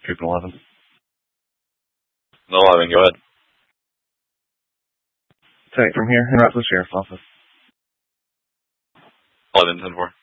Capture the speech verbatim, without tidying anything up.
Keep it eleven. eleven, go ahead. Take from here, and route to the sheriff's office. eleven, ten four.